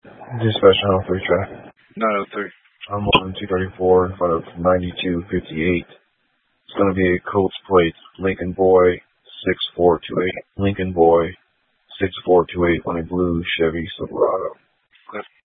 Dispatch 903 traffic. 903. I'm on 234 in front of 9258. It's going to be a Colts plate, Lincoln Boy 6428. Lincoln Boy 6428 on a blue Chevy Silverado. Okay.